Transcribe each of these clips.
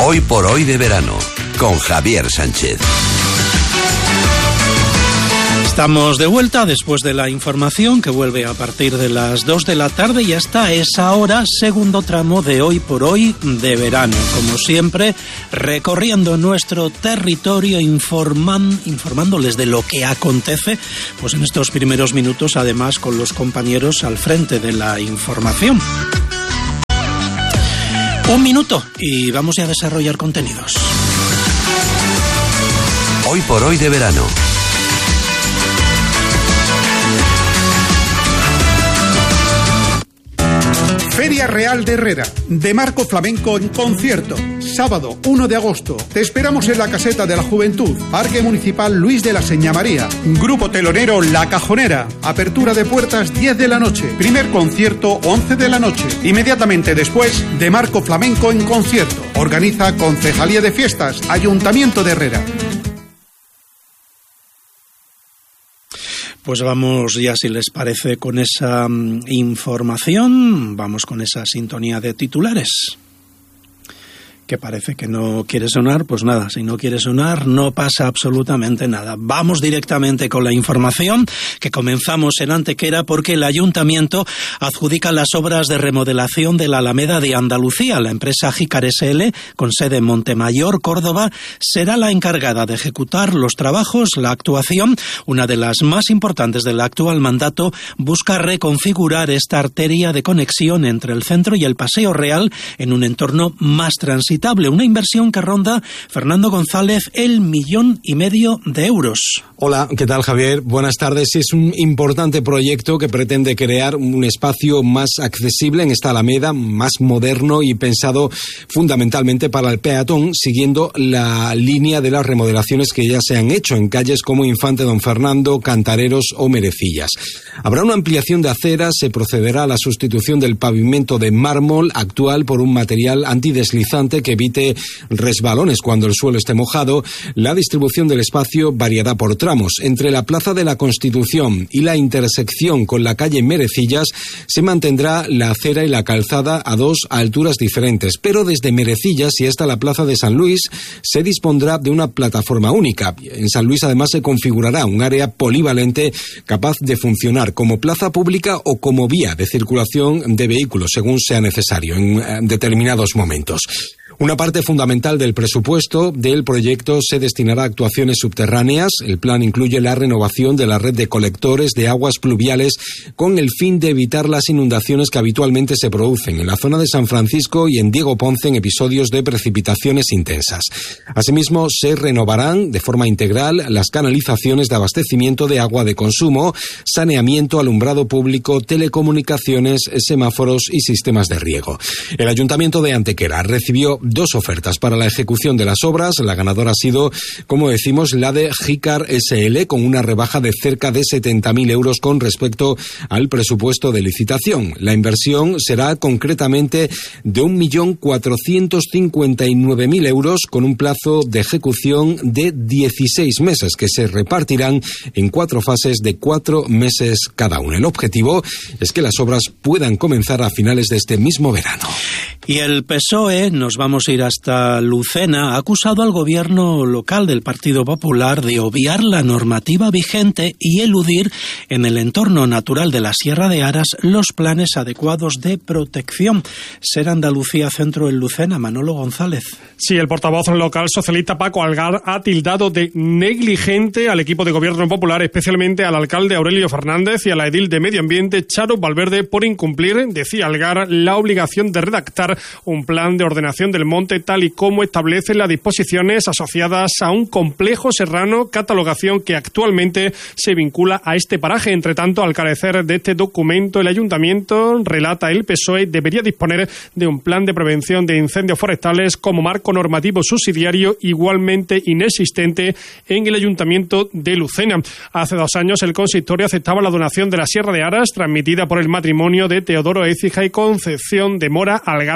Hoy por hoy de verano, con Javier Sánchez. Estamos de vuelta después de la información que vuelve a partir de las 2 de la tarde y hasta esa hora, segundo tramo de Hoy por Hoy de verano. Como siempre, recorriendo nuestro territorio, informándoles de lo que acontece, pues en estos primeros minutos, además con los compañeros al frente de la información. Un minuto y vamos ya a desarrollar contenidos. Hoy por Hoy de verano. Feria Real de Herrera, de Marco Flamenco en concierto. Sábado 1 de agosto. Te esperamos en la Caseta de la Juventud, Parque Municipal Luis de la Señamaría. Grupo telonero La Cajonera. Apertura de puertas 10 de la noche. Primer concierto 11 de la noche. Inmediatamente después, de Marco Flamenco en concierto. Organiza Concejalía de Fiestas, Ayuntamiento de Herrera. Pues vamos ya, si les parece, con esa información, vamos con esa sintonía de titulares. Que parece que no quiere sonar, pues nada, si no quiere sonar no pasa absolutamente nada. Vamos directamente con la información, que comenzamos en Antequera porque el Ayuntamiento adjudica las obras de remodelación de la Alameda de Andalucía. La empresa Jícar SL, con sede en Montemayor, Córdoba, será la encargada de ejecutar los trabajos. La actuación, una de las más importantes del actual mandato, busca reconfigurar esta arteria de conexión entre el centro y el Paseo Real en un entorno más transitable. Una inversión que ronda, Fernando González, el 1,5 millones de euros. Hola, ¿qué tal, Javier? Buenas tardes. Es un importante proyecto que pretende crear un espacio más accesible en esta Alameda, más moderno y pensado fundamentalmente para el peatón, siguiendo la línea de las remodelaciones que ya se han hecho en calles como Infante Don Fernando, Cantareros o Merecillas. Habrá una ampliación de aceras, se procederá a la sustitución del pavimento de mármol actual por un material antideslizante que evite resbalones cuando el suelo esté mojado. La distribución del espacio variará por tramos. Entre la Plaza de la Constitución y la intersección con la calle Merecillas se mantendrá la acera y la calzada a dos alturas diferentes, pero desde Merecillas y hasta la Plaza de San Luis se dispondrá de una plataforma única. En San Luis además se configurará un área polivalente capaz de funcionar como plaza pública o como vía de circulación de vehículos según sea necesario en determinados momentos. Una parte fundamental del presupuesto del proyecto se destinará a actuaciones subterráneas. El plan incluye la renovación de la red de colectores de aguas pluviales con el fin de evitar las inundaciones que habitualmente se producen en la zona de San Francisco y en Diego Ponce en episodios de precipitaciones intensas. Asimismo, se renovarán de forma integral las canalizaciones de abastecimiento de agua de consumo, saneamiento, alumbrado público, telecomunicaciones, semáforos y sistemas de riego. El Ayuntamiento de Antequera recibió dos ofertas para la ejecución de las obras. La ganadora ha sido, como decimos, la de Jícar SL, con una rebaja de cerca de 70.000 euros con respecto al presupuesto de licitación. La inversión será concretamente de 1.459.000 euros, con un plazo de ejecución de 16 meses, que se repartirán en 4 fases de 4 meses cada una. El objetivo es que las obras puedan comenzar a finales de este mismo verano. Y el PSOE, nos vamos a ir hasta Lucena, ha acusado al gobierno local del Partido Popular de obviar la normativa vigente y eludir en el entorno natural de la Sierra de Aras los planes adecuados de protección. Ser Andalucía Centro en Lucena, Manolo González. Sí, el portavoz local socialista Paco Algar ha tildado de negligente al equipo de gobierno popular, especialmente al alcalde Aurelio Fernández y a la edil de Medio Ambiente Charo Valverde, por incumplir, decía Algar, la obligación de redactar un plan de ordenación del monte tal y como establecen las disposiciones asociadas a un complejo serrano, catalogación que actualmente se vincula a este paraje. Entre tanto, al carecer de este documento, el ayuntamiento, relata el PSOE, debería disponer de un plan de prevención de incendios forestales como marco normativo subsidiario igualmente inexistente en el ayuntamiento de Lucena. Hace 2 años el consistorio aceptaba la donación de la Sierra de Aras transmitida por el matrimonio de Teodoro Écija y Concepción de Mora. Algar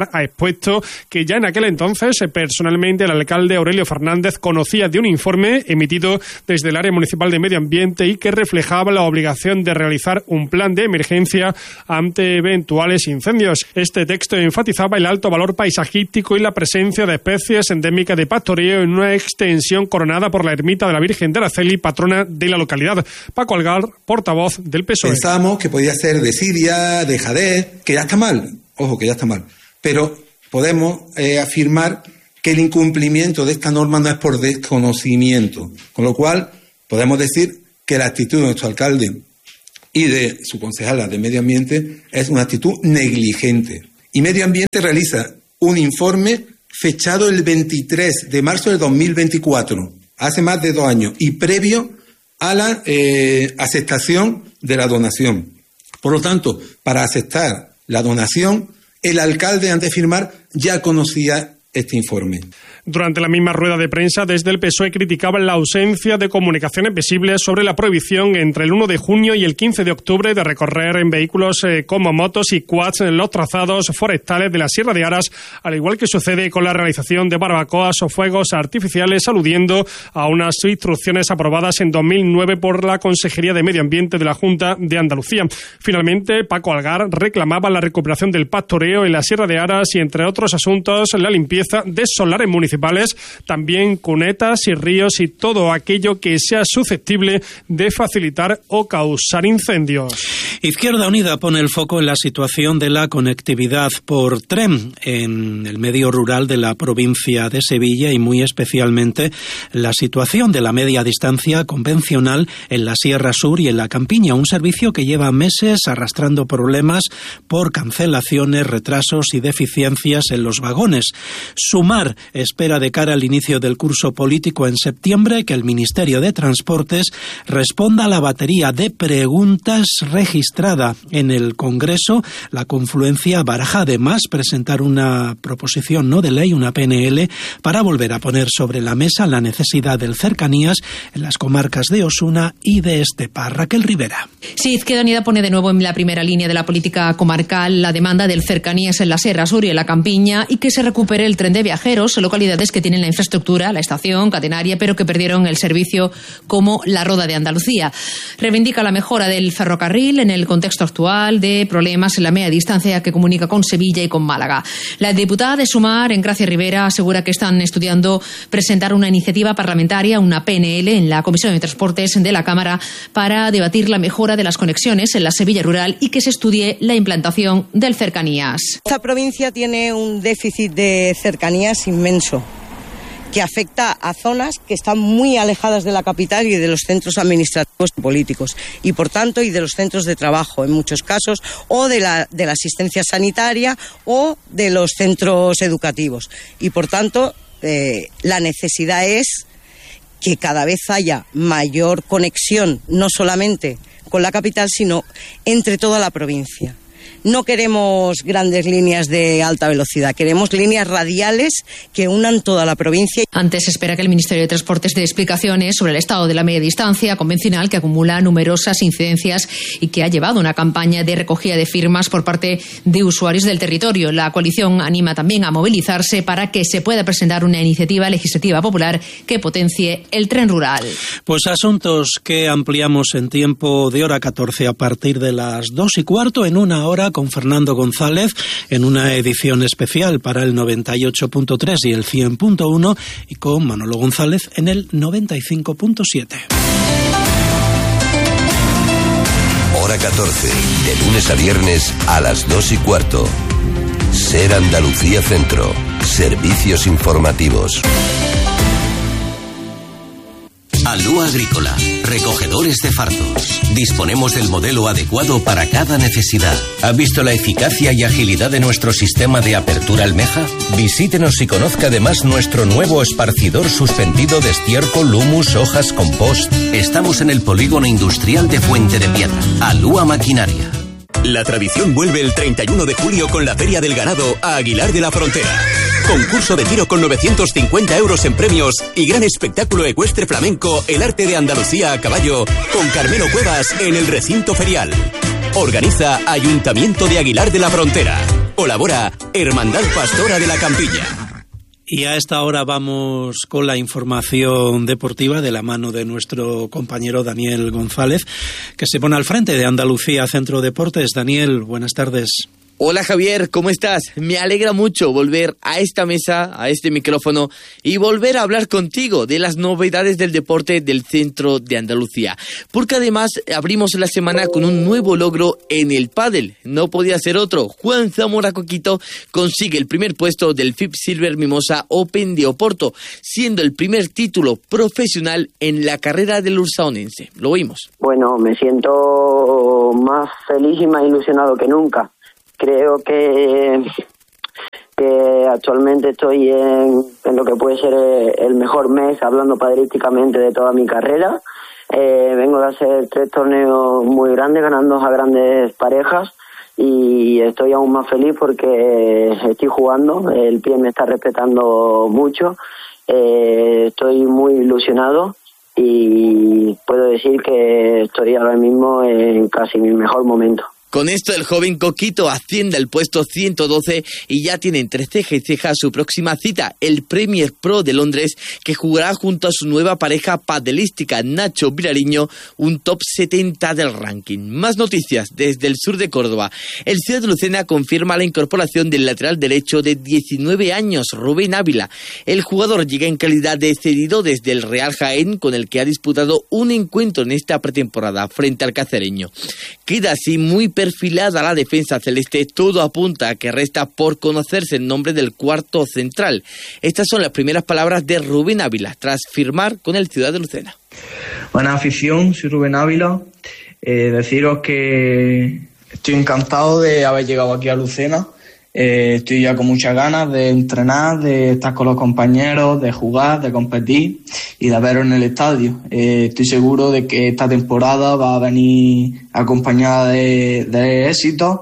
ha expuesto que ya en aquel entonces personalmente el alcalde Aurelio Fernández conocía de un informe emitido desde el área municipal de Medio Ambiente y que reflejaba la obligación de realizar un plan de emergencia ante eventuales incendios. Este texto enfatizaba el alto valor paisajístico y la presencia de especies endémicas de pastoreo en una extensión coronada por la ermita de la Virgen de Araceli, patrona de la localidad. Paco Algar, portavoz del PSOE. Pensábamos que podía ser de Siria, de Jadez, que ya está mal, ojo, que ya está mal, pero podemos afirmar que el incumplimiento de esta norma no es por desconocimiento, con lo cual podemos decir que la actitud de nuestro alcalde y de su concejala de Medio Ambiente es una actitud negligente. Y Medio Ambiente realiza un informe fechado el 23 de marzo de 2024, hace más de 2 años, y previo a la aceptación de la donación. Por lo tanto, para aceptar la donación, el alcalde, antes de firmar, ya conocía este informe. Durante la misma rueda de prensa, desde el PSOE criticaban la ausencia de comunicaciones visibles sobre la prohibición entre el 1 de junio y el 15 de octubre de recorrer en vehículos como motos y quads los trazados forestales de la Sierra de Aras, al igual que sucede con la realización de barbacoas o fuegos artificiales, aludiendo a unas instrucciones aprobadas en 2009 por la Consejería de Medio Ambiente de la Junta de Andalucía. Finalmente, Paco Algar reclamaba la recuperación del pastoreo en la Sierra de Aras y, entre otros asuntos, la limpieza de solares municipales, también cunetas y ríos y todo aquello que sea susceptible de facilitar o causar incendios. Izquierda Unida pone el foco en la situación de la conectividad por tren en el medio rural de la provincia de Sevilla y muy especialmente la situación de la media distancia convencional en la Sierra Sur y en la Campiña, un servicio que lleva meses arrastrando problemas por cancelaciones, retrasos y deficiencias en los vagones. Sumar espera de cara al inicio del curso político en septiembre que el Ministerio de Transportes responda a la batería de preguntas registrada en el Congreso. La confluencia baraja además presentar una proposición no de ley, una PNL, para volver a poner sobre la mesa la necesidad del cercanías en las comarcas de Osuna y de Estepa. Raquel Rivera. Sí, Izquierda Unida pone de nuevo en la primera línea de la política comarcal la demanda del cercanías en la Sierra Sur y en la Campiña y que se recupere el tren de viajeros, localidades que tienen la infraestructura, la estación catenaria, pero que perdieron el servicio, como la Roda de Andalucía. Reivindica la mejora del ferrocarril en el contexto actual de problemas en la media distancia que comunica con Sevilla y con Málaga. La diputada de Sumar, Engracia Rivera, asegura que están estudiando presentar una iniciativa parlamentaria, una PNL, en la Comisión de Transportes de la Cámara para debatir la mejora de las conexiones en la Sevilla rural y que se estudie la implantación del cercanías. Esta provincia tiene un déficit de cercanías inmenso, que afecta a zonas que están muy alejadas de la capital y de los centros administrativos y políticos, y por tanto y de los centros de trabajo en muchos casos, o de la asistencia sanitaria o de los centros educativos. Y por tanto la necesidad es que cada vez haya mayor conexión, no solamente con la capital, sino entre toda la provincia. No queremos grandes líneas de alta velocidad, queremos líneas radiales que unan toda la provincia. Antes se espera que el Ministerio de Transportes dé explicaciones sobre el estado de la media distancia convencional que acumula numerosas incidencias y que ha llevado una campaña de recogida de firmas por parte de usuarios del territorio. La coalición anima también a movilizarse para que se pueda presentar una iniciativa legislativa popular que potencie el tren rural. Pues asuntos que ampliamos en tiempo de hora 14 a partir de las 2:15 en una hora con Fernando González en una edición especial para el 98.3 y el 100.1 y con Manolo González en el 95.7. Hora 14, de lunes a viernes a las 2:15. Ser Andalucía Centro. Servicios informativos. Alúa Agrícola, recogedores de fardos. Disponemos del modelo adecuado para cada necesidad. ¿Ha visto la eficacia y agilidad de nuestro sistema de apertura almeja? Visítenos y conozca además nuestro nuevo esparcidor suspendido de estiércol, humus, hojas, compost. Estamos en el polígono industrial de Fuente de Piedra. Alúa Maquinaria. La tradición vuelve el 31 de julio con la Feria del Ganado a Aguilar de la Frontera. Concurso de tiro con 950 euros en premios y gran espectáculo ecuestre flamenco El Arte de Andalucía a caballo con Carmelo Cuevas en el recinto ferial. Organiza Ayuntamiento de Aguilar de la Frontera. Colabora Hermandad Pastora de la Campilla. Y a esta hora vamos con la información deportiva de la mano de nuestro compañero Daniel González, que se pone al frente de Andalucía Centro Deportes. Daniel, buenas tardes. Hola Javier, ¿cómo estás? Me alegra mucho volver a esta mesa, a este micrófono y volver a hablar contigo de las novedades del deporte del centro de Andalucía. Porque además abrimos la semana con un nuevo logro en el pádel. No podía ser otro. Juan Zamora Coquito consigue el primer puesto del FIP Silver Mimosa Open de Oporto, siendo el primer título profesional en la carrera del ursaonense. Lo oímos. Bueno, me siento más feliz y más ilusionado que nunca. Creo que actualmente estoy en lo que puede ser el mejor mes, hablando padrísticamente de toda mi carrera. Vengo de hacer 3 torneos muy grandes, ganando a grandes parejas, y estoy aún más feliz porque estoy jugando, el pie me está respetando mucho, estoy muy ilusionado y puedo decir que estoy ahora mismo en casi mi mejor momento. Con esto el joven Coquito asciende al puesto 112 y ya tiene entre ceja y ceja su próxima cita, el Premier Pro de Londres, que jugará junto a su nueva pareja padelística Nacho Vilariño, un top 70 del ranking. Más noticias desde el sur de Córdoba. El Ciudad de Lucena confirma la incorporación del lateral derecho de 19 años, Rubén Ávila. El jugador llega en calidad de cedido desde el Real Jaén, con el que ha disputado un encuentro en esta pretemporada frente al cacereño. Queda así muy perfilada la defensa celeste, todo apunta a que resta por conocerse el nombre del cuarto central. Estas son las primeras palabras de Rubén Ávila tras firmar con el Ciudad de Lucena. Buena afición, soy Rubén Ávila. Deciros que estoy encantado de haber llegado aquí a Lucena. Estoy ya con muchas ganas de entrenar, de estar con los compañeros, de jugar, de competir y de veros en el estadio. Estoy seguro de que esta temporada va a venir acompañada de éxito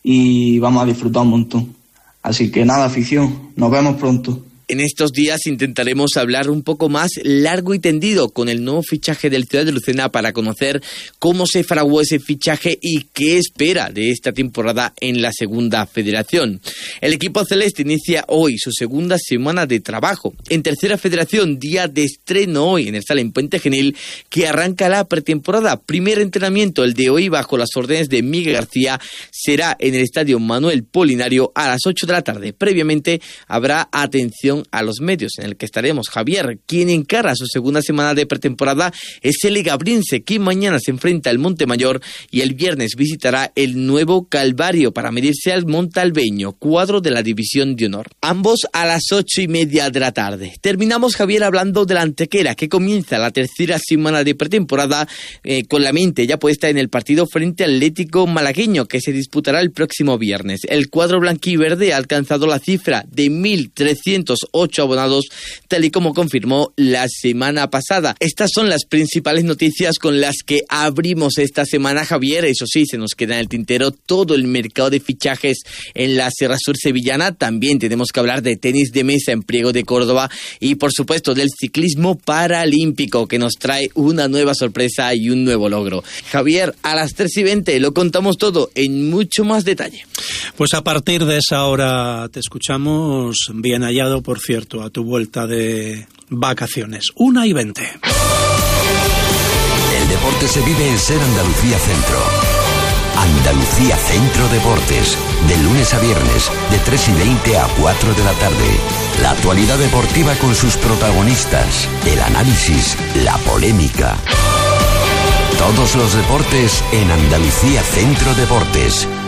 y vamos a disfrutar un montón. Así que nada, afición, nos vemos pronto. En estos días intentaremos hablar un poco más largo y tendido con el nuevo fichaje del Ciudad de Lucena para conocer cómo se fraguó ese fichaje y qué espera de esta temporada en la segunda federación. El equipo celeste inicia hoy su segunda semana de trabajo. En tercera federación, día de estreno hoy en el Salem Puente Genil, que arranca la pretemporada. Primer entrenamiento, el de hoy, bajo las órdenes de Miguel García, será en el estadio Manuel Polinario a las 8 de la tarde. Previamente habrá atención a los medios, en el que estaremos. Javier, quien encara su segunda semana de pretemporada, es el Gabrinse, que mañana se enfrenta al Montemayor y el viernes visitará el Nuevo Calvario para medirse al Montalbeño, cuadro de la División de Honor. Ambos a las 8:30 de la tarde. Terminamos, Javier, hablando de la Antequera, que comienza la tercera semana de pretemporada con la mente ya puesta en el partido frente al Atlético Malagueño, que se disputará el próximo viernes. El cuadro blanquiverde ha alcanzado la cifra de 1.308 abonados, tal y como confirmó la semana pasada. Estas son las principales noticias con las que abrimos esta semana, Javier. Eso sí, se nos queda en el tintero todo el mercado de fichajes en la Sierra Sur sevillana. También tenemos que hablar de tenis de mesa en Priego de Córdoba y, por supuesto, del ciclismo paralímpico, que nos trae una nueva sorpresa y un nuevo logro. Javier, a las 3:20 lo contamos todo en mucho más detalle. Pues a partir de esa hora te escuchamos, bien hallado, por cierto, a tu vuelta de vacaciones. 1:20. El deporte se vive en Ser Andalucía Centro. Andalucía Centro Deportes, de lunes a viernes, de 3:20 a 4 de la tarde. La actualidad deportiva con sus protagonistas, el análisis, la polémica. Todos los deportes en Andalucía Centro Deportes.